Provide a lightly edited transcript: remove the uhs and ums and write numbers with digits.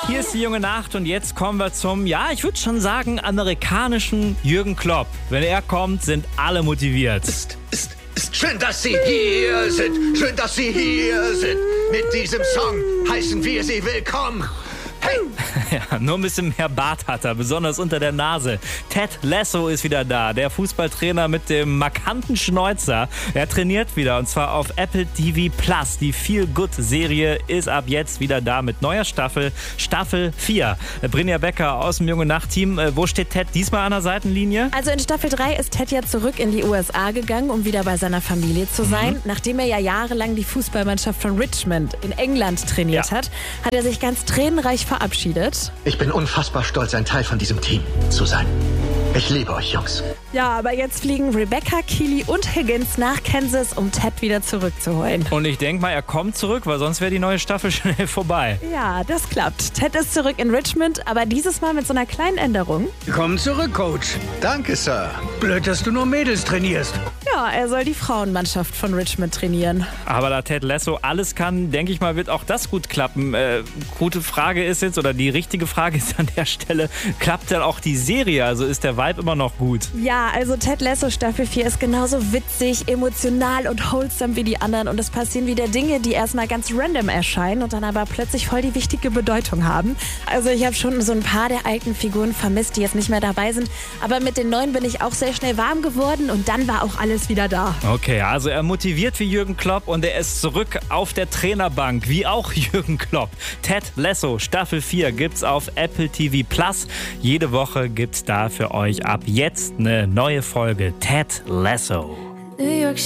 Hier ist die junge Nacht und jetzt kommen wir zum, ja, ich würde schon sagen, amerikanischen Jürgen Klopp. Wenn er kommt, sind alle motiviert. Ist schön, dass Sie hier sind. Schön, dass Sie hier sind. Mit diesem Song heißen wir Sie willkommen. Hey! Ja, nur ein bisschen mehr Bart hat er, besonders unter der Nase. Ted Lasso ist wieder da, der Fußballtrainer mit dem markanten Schnäuzer. Er trainiert wieder und zwar auf Apple TV+. Die Feel-Good-Serie ist ab jetzt wieder da mit neuer Staffel, Staffel 4. Brynja Becker aus dem Junge Nacht-Team. Wo steht Ted diesmal an der Seitenlinie? Also in Staffel 3 ist Ted ja zurück in die USA gegangen, um wieder bei seiner Familie zu sein. Nachdem er ja jahrelang die Fußballmannschaft von Richmond in England trainiert hat, hat er sich ganz tränenreich verabschiedet. Ich bin unfassbar stolz, ein Teil von diesem Team zu sein. Ich liebe euch, Jungs. Ja, aber jetzt fliegen Rebecca, Keely und Higgins nach Kansas, um Ted wieder zurückzuholen. Und ich denke mal, er kommt zurück, weil sonst wäre die neue Staffel schnell vorbei. Ja, das klappt. Ted ist zurück in Richmond, aber dieses Mal mit so einer kleinen Änderung. Willkommen zurück, Coach. Danke, Sir. Blöd, dass du nur Mädels trainierst. Ja, er soll die Frauenmannschaft von Richmond trainieren. Aber da Ted Lasso alles kann, denke ich mal, wird auch das gut klappen. Gute Frage ist jetzt, oder die richtige Frage ist an der Stelle, klappt dann auch die Serie? Also ist der Vibe immer noch gut? Ja, also Ted Lasso Staffel 4 ist genauso witzig, emotional und wholesome wie die anderen. Und es passieren wieder Dinge, die erstmal ganz random erscheinen und dann aber plötzlich voll die wichtige Bedeutung haben. Also ich habe schon so ein paar der alten Figuren vermisst, die jetzt nicht mehr dabei sind. Aber mit den neuen bin ich auch sehr schnell warm geworden und dann war auch alles wieder da. Okay, also er motiviert wie Jürgen Klopp und er ist zurück auf der Trainerbank, wie auch Jürgen Klopp. Ted Lasso Staffel 4 gibt's auf Apple TV+. Jede Woche gibt's da für euch ab jetzt eine neue Folge Ted Lasso. New York